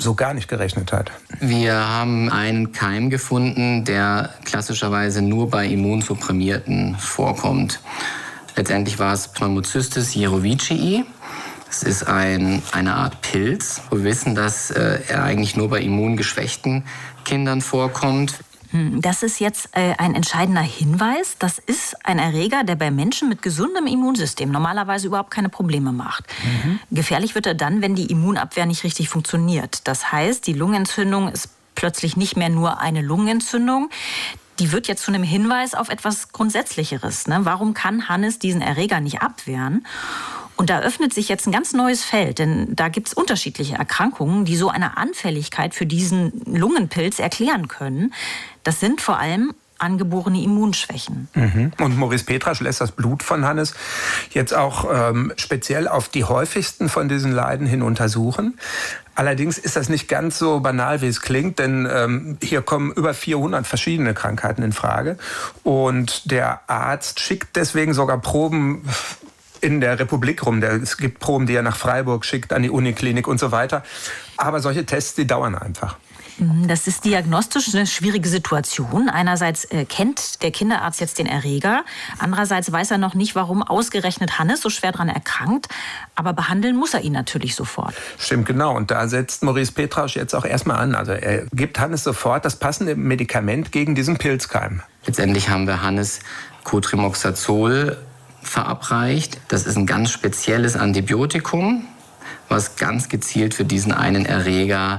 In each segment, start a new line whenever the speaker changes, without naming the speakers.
so gar nicht gerechnet hat.
Wir haben einen Keim gefunden, der klassischerweise nur bei Immunsupprimierten vorkommt. Letztendlich war es Pneumocystis jirovecii. Es ist eine Art Pilz. Wir wissen, dass er eigentlich nur bei immungeschwächten Kindern vorkommt.
Das ist jetzt ein entscheidender Hinweis. Das ist ein Erreger, der bei Menschen mit gesundem Immunsystem normalerweise überhaupt keine Probleme macht. Gefährlich wird er dann, wenn die Immunabwehr nicht richtig funktioniert. Das heißt, die Lungenentzündung ist plötzlich nicht mehr nur eine Lungenentzündung. Die wird jetzt zu einem Hinweis auf etwas Grundsätzlicheres. Ne? Warum kann Hannes diesen Erreger nicht abwehren? Und da öffnet sich jetzt ein ganz neues Feld, denn da gibt es unterschiedliche Erkrankungen, die so eine Anfälligkeit für diesen Lungenpilz erklären können. Das sind vor allem angeborene Immunschwächen.
Und Maurice Petrasch lässt das Blut von Hannes jetzt auch speziell auf die häufigsten von diesen Leiden hin untersuchen. Allerdings ist das nicht ganz so banal, wie es klingt, denn hier kommen über 400 verschiedene Krankheiten in Frage. Und der Arzt schickt deswegen sogar Proben in der Republik rum. Es gibt Proben, die er nach Freiburg schickt, an die Uniklinik und so weiter. Aber solche Tests, die dauern einfach.
Das ist diagnostisch eine schwierige Situation. Einerseits kennt der Kinderarzt jetzt den Erreger. Andererseits weiß er noch nicht, warum ausgerechnet Hannes so schwer daran erkrankt. Aber behandeln muss er ihn natürlich sofort.
Stimmt, genau. Und da setzt Maurice Petrasch jetzt auch erstmal an. Also er gibt Hannes sofort das passende Medikament gegen diesen Pilzkeim.
Letztendlich haben wir Hannes Cotrimoxazol verabreicht. Das ist ein ganz spezielles Antibiotikum, was ganz gezielt für diesen einen Erreger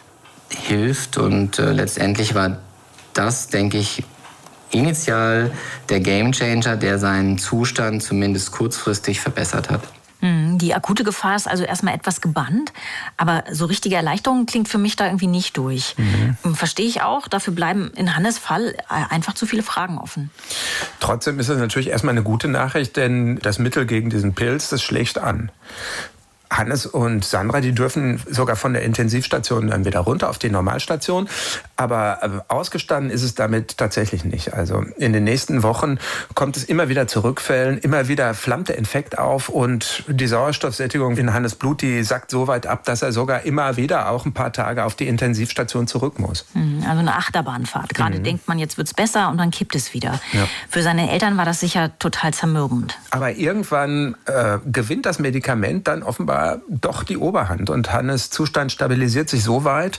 hilft. Und letztendlich war das, denke ich, initial der Gamechanger, der seinen Zustand zumindest kurzfristig verbessert hat.
Die akute Gefahr ist also erstmal etwas gebannt, aber so richtige Erleichterung klingt für mich da irgendwie nicht durch. Verstehe ich auch, dafür bleiben in Hannes' Fall einfach zu viele Fragen offen.
Trotzdem ist es natürlich erstmal eine gute Nachricht, denn das Mittel gegen diesen Pilz, das schlägt an. Hannes und Sandra, die dürfen sogar von der Intensivstation dann wieder runter auf die Normalstation. Aber ausgestanden ist es damit tatsächlich nicht. Also in den nächsten Wochen kommt es immer wieder zu Rückfällen, immer wieder flammt der Infekt auf und die Sauerstoffsättigung in Hannes' Blut, die sackt so weit ab, dass er sogar immer wieder auch ein paar Tage auf die Intensivstation zurück muss.
Also eine Achterbahnfahrt. Gerade denkt man, jetzt wird's besser und dann kippt es wieder.
Ja.
Für seine Eltern war das sicher total zermürbend.
Aber irgendwann gewinnt das Medikament dann offenbar doch die Oberhand. Und Hannes' Zustand stabilisiert sich so weit,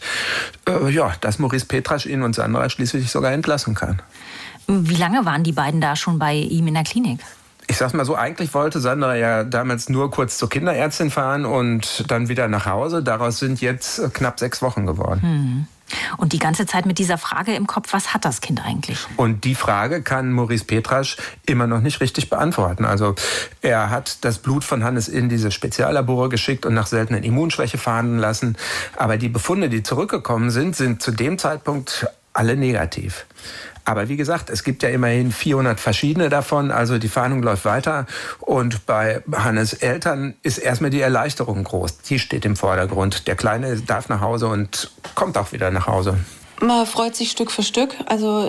dass Maurice Petrasch ihn und Sandra schließlich sogar entlassen kann.
Wie lange waren die beiden da schon bei ihm in der Klinik?
Ich sag's mal so, eigentlich wollte Sandra ja damals nur kurz zur Kinderärztin fahren und dann wieder nach Hause. Daraus sind jetzt knapp 6 Wochen geworden.
Und die ganze Zeit mit dieser Frage im Kopf, was hat das Kind eigentlich?
Und die Frage kann Maurice Petrasch immer noch nicht richtig beantworten. Also er hat das Blut von Hannes in diese Speziallabore geschickt und nach seltenen Immunschwäche fahnden lassen. Aber die Befunde, die zurückgekommen sind zu dem Zeitpunkt alle negativ. Aber wie gesagt, es gibt ja immerhin 400 verschiedene davon, also die Fahndung läuft weiter. Und bei Hannes' Eltern ist erstmal die Erleichterung groß. Die steht im Vordergrund. Der Kleine darf nach Hause und kommt auch wieder nach Hause.
Man freut sich Stück für Stück. Also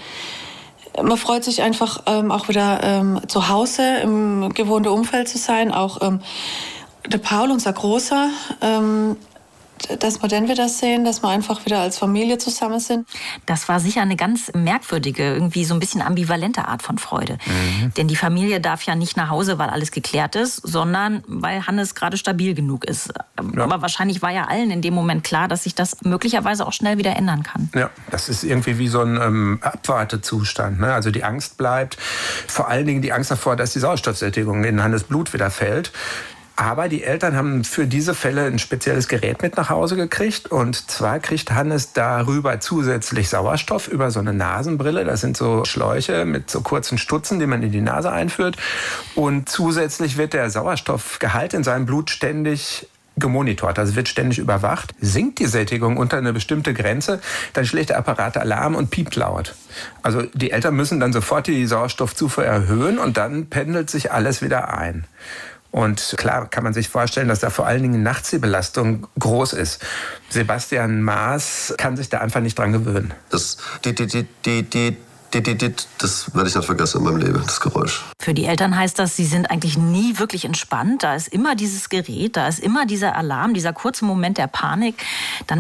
man freut sich einfach auch wieder zu Hause im gewohnten Umfeld zu sein. Auch der Paul, unser Großer, dass wir den wieder sehen, dass wir einfach wieder als Familie zusammen sind.
Das war sicher eine ganz merkwürdige, irgendwie so ein bisschen ambivalente Art von Freude. Denn die Familie darf ja nicht nach Hause, weil alles geklärt ist, sondern weil Hannes gerade stabil genug ist.
Ja.
Aber wahrscheinlich war ja allen in dem Moment klar, dass sich das möglicherweise auch schnell wieder ändern kann.
Ja, das ist irgendwie wie so ein Abwartezustand. Ne? Also die Angst bleibt, vor allen Dingen die Angst davor, dass die Sauerstoffsättigung in Hannes' Blut wieder fällt. Aber die Eltern haben für diese Fälle ein spezielles Gerät mit nach Hause gekriegt. Und zwar kriegt Hannes darüber zusätzlich Sauerstoff über so eine Nasenbrille. Das sind so Schläuche mit so kurzen Stutzen, die man in die Nase einführt. Und zusätzlich wird der Sauerstoffgehalt in seinem Blut ständig gemonitort, also wird ständig überwacht. Sinkt die Sättigung unter eine bestimmte Grenze, dann schlägt der Apparat Alarm und piept laut. Also die Eltern müssen dann sofort die Sauerstoffzufuhr erhöhen und dann pendelt sich alles wieder ein. Und klar kann man sich vorstellen, dass da vor allen Dingen nachts die Belastung groß ist. Sebastian Maas kann sich da einfach nicht dran gewöhnen.
Das werde ich nicht vergessen in meinem Leben, das Geräusch.
Für die Eltern heißt das, sie sind eigentlich nie wirklich entspannt. Da ist immer dieses Gerät, da ist immer dieser Alarm, dieser kurze Moment der Panik. Dann